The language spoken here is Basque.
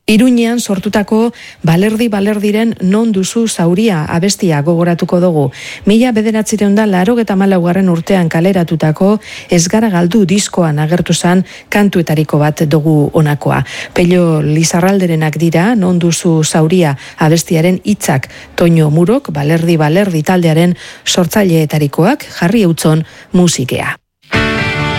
Iruñean sortutako balerdiren non duzu zauria abestia gogoratuko dugu. 1984 urtean kaleratutako Ez gara galdu diskoan agertu zen kantuetariko bat dugu honakoa. Pello Lizarralderenak dira non duzu zauria abestiaren hitzak. Toño Murok balerdi taldearen sortzaileetarikoak jarri eutzon musikea.